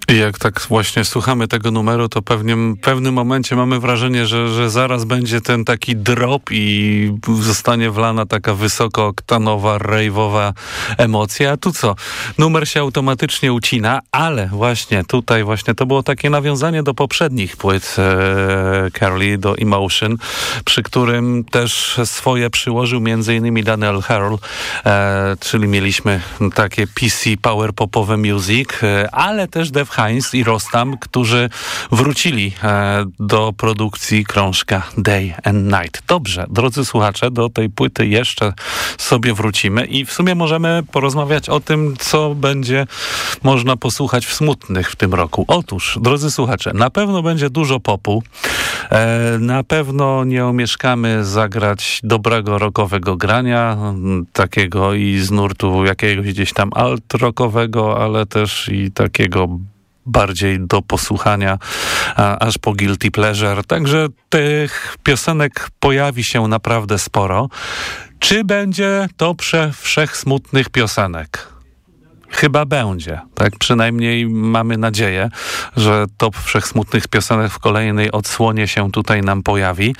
I jak tak właśnie słuchamy tego numeru, to pewnie w pewnym momencie mamy wrażenie, że zaraz będzie ten taki drop i zostanie wlana taka wysokooktanowa, rave'owa emocja. A tu co? Numer się automatycznie ucina, ale właśnie tutaj właśnie to było takie nawiązanie do poprzednich płyt Carly, do Emotion, przy którym też swoje przyłożył m.in. Daniel Harrell, czyli mieliśmy takie PC power popowe music, ale też Def Heinz i Rostam, którzy wrócili do produkcji krążka Day and Night. Dobrze, drodzy słuchacze, do tej płyty jeszcze sobie wrócimy i w sumie możemy porozmawiać o tym, co będzie można posłuchać w smutnych w tym roku. Otóż, drodzy słuchacze, na pewno będzie dużo popu, na pewno nie omieszkamy zagrać dobrego rockowego grania, takiego i z nurtu jakiegoś gdzieś tam alt-rockowego, ale też i takiego bardziej do posłuchania, aż po guilty pleasure. Także tych piosenek pojawi się naprawdę sporo. Czy będzie to wszechsmutnych piosenek? Chyba będzie. Tak przynajmniej mamy nadzieję, że top wszechsmutnych piosenek w kolejnej odsłonie się tutaj nam pojawi.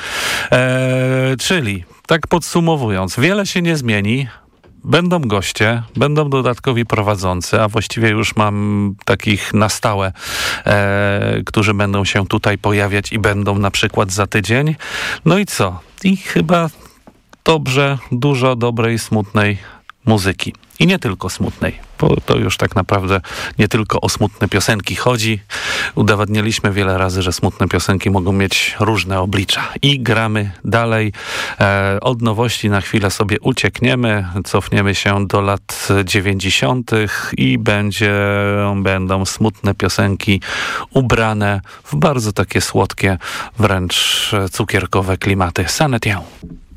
Czyli, tak podsumowując, wiele się nie zmieni. Będą goście, będą dodatkowi prowadzący, a właściwie już mam takich na stałe, którzy będą się tutaj pojawiać i będą na przykład za tydzień. No i co? I chyba dobrze, dużo dobrej, smutnej muzyki. I nie tylko smutnej, bo to już tak naprawdę nie tylko o smutne piosenki chodzi. Udowadnialiśmy wiele razy, że smutne piosenki mogą mieć różne oblicza. I gramy dalej. Od nowości na chwilę sobie uciekniemy, cofniemy się do lat 90. i będą smutne piosenki ubrane w bardzo takie słodkie, wręcz cukierkowe klimaty. Sanetien.